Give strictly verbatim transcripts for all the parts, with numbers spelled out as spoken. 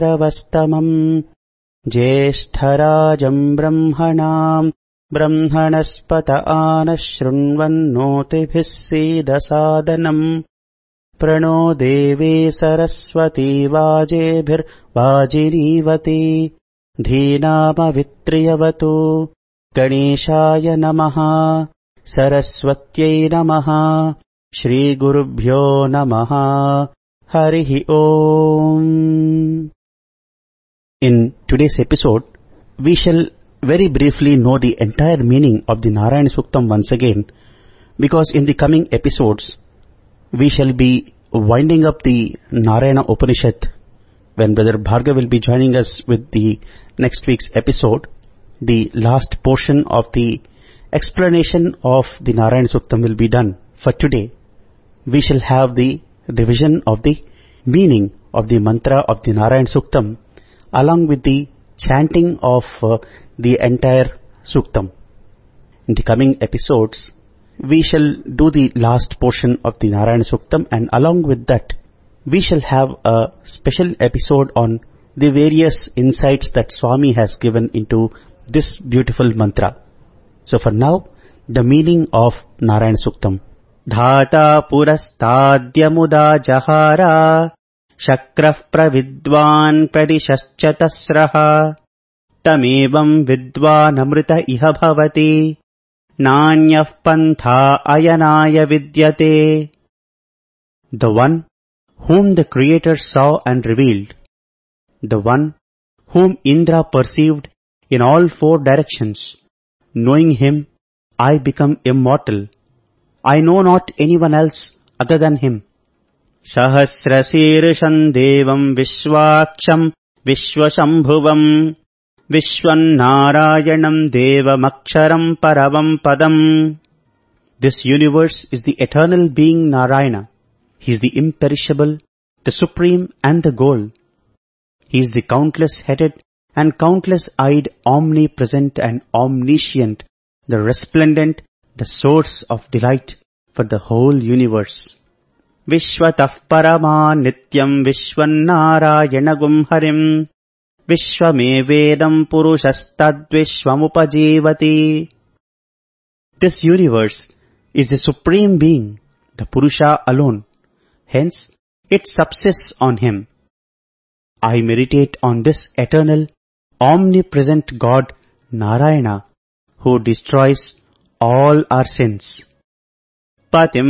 रवस्तमम् ज्येष्ठराजम् ब्रह्मणाम् ब्रह्मणस्पत आनः शृण्वन्नोतिभिः सीदसादनम् प्रणो देवी सरस्वती वाजेभिर्वाजिनीवती धीनामवित्र्यवतु गणेशाय नमः सरस्वत्यै नमः श्रीगुरुभ्यो नमः हरिः Om. In today's episode, we shall very briefly know the entire meaning of the Narayana Suktam once again, because in the coming episodes, we shall be winding up the Narayana Upanishad when Brother Bhargav will be joining us with the next week's episode. The last portion of the explanation of the Narayana Suktam will be done. For today, we shall have the revision of the meaning of the mantra of the Narayana Suktam along with the chanting of uh, the entire Suktam. In the coming episodes, we shall do the last portion of the Narayana Suktam, and along with that, we shall have a special episode on the various insights that Swami has given into this beautiful mantra. So for now, the meaning of Narayana Suktam. Dhata purastadyamuda jahara shakrah pravidvan pradishascha tasraha tamevam vidvan amrita iha bhavati nanyah pantha ayanaya vidyate. The one whom the Creator saw and revealed, the one whom Indra perceived in all four directions. Knowing him, I become immortal. I know not anyone else other than him. Sahasrasirsham devam vishwaksham vishwashambhuvam vishwannarayanam devamaksharam paravam padam. This universe is the eternal being Narayana. He is the imperishable, the supreme and the goal. He is the countless-headed and countless-eyed, omnipresent and omniscient, the resplendent, the source of delight for the whole universe. Vishwatah parama nityam vishwannarayanagum harim vishwamevedam purushastadvishwamupajivati. This universe is the supreme being, the Purusha alone. Hence, it subsists on him. I meditate on this eternal, omnipresent God, Narayana, who destroys all our sins. Patim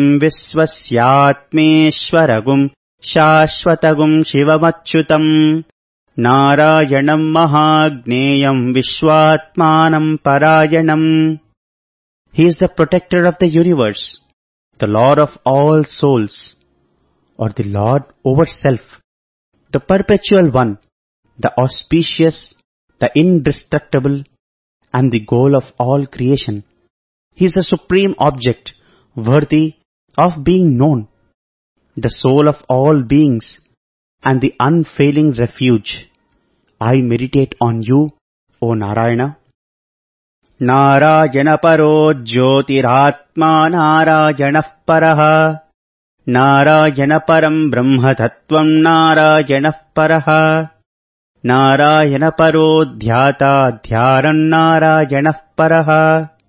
visvasyatmeshwaragum shashvatagum shivamachyutam Narayanam mahagneyam vishwatmanam parayanam. He is the protector of the universe, the Lord of all souls, or the Lord over self, the perpetual one, the auspicious, the indestructible, and the goal of all creation. He is the supreme object, worthy of being known, the soul of all beings, and the unfailing refuge. I meditate on you, O Narayana. Narayana paro jyotiratma Narayana paraha Narayana param brahma tattvam Narayana paraha Narayana paro dhyata dhyaran Narayana paraha.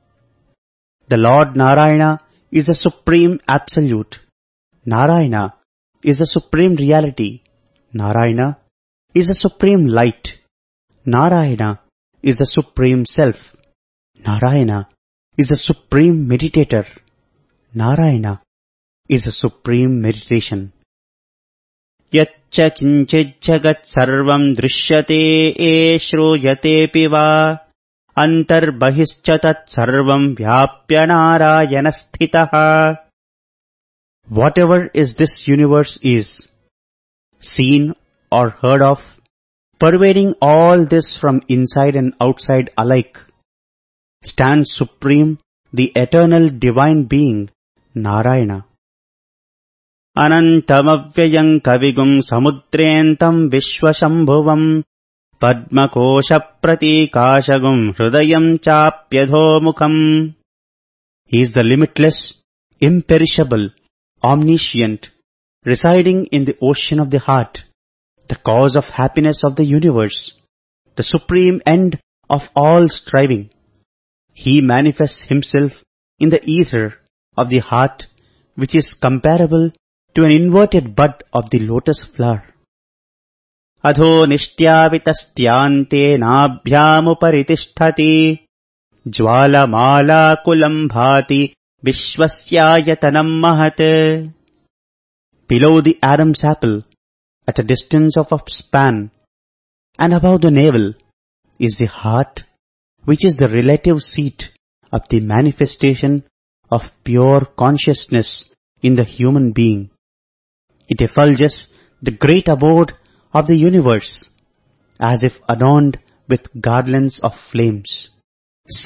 The Lord Narayana is the supreme absolute. Narayana is the supreme reality. Narayana is the supreme light. Narayana is the supreme self. Narayana is the supreme meditator. Narayana is the supreme meditation. Yaccha kinchid jagat sarvam drishyate e shruyate piva antarbahishcha tat sarvam vyapya Narayana sthitaha. Whatever is this universe is, seen or heard of, pervading all this from inside and outside alike, stands supreme the eternal divine being, Narayana. Anantamavyayam kavigum samudrentam vishwashambhuvam padmakosha pratikashagum hrudayam chapyadhomukham. He is the limitless, imperishable, omniscient, residing in the ocean of the heart, the cause of happiness of the universe, the supreme end of all striving. He manifests himself in the ether of the heart, which is comparable to an inverted bud of the lotus flower. Adho nishtyavitasthyanте nabhyamuparitisthati jwala mala kulam bhati vishwasyayatanam mahat. Below the Adam's apple, at a distance of a span, and above the navel, is the heart, which is the relative seat of the manifestation of pure consciousness in the human being. It effulges the great abode of the universe, as if adorned with garlands of flames.